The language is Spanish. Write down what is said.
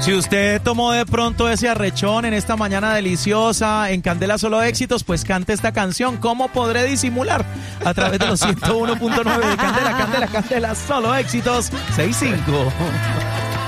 Si usted tomó de pronto ese arrechón en esta mañana deliciosa, en Candela Solo Éxitos, pues cante esta canción. ¿Cómo podré disimular? A través de los 101.9 de Candela, Candela, Candela Solo Éxitos 65.